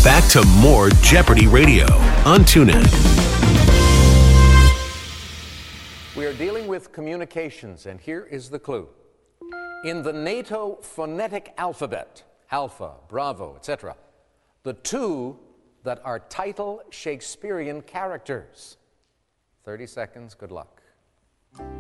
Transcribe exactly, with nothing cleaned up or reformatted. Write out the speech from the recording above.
Back to more Jeopardy Radio on TuneIn. We are dealing with communications, and here is the clue. In the NATO phonetic alphabet, Alpha, Bravo, et cetera, the two that are title Shakespearean characters. thirty seconds, good luck.